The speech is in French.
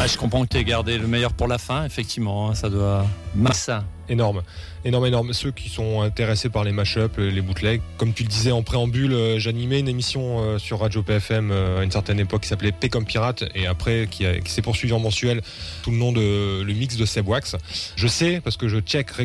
Je comprends que tu aies gardé le meilleur pour la fin, effectivement, ça doit... Massa. Énorme. Ceux qui sont intéressés par les mash-up, les bootlegs, comme tu le disais en préambule, j'animais une émission sur Radio PFM à une certaine époque qui s'appelait P comme Pirate, et après qui s'est poursuivie en mensuel sous le nom de Le Mix de Seb Wax. Je sais, parce que je check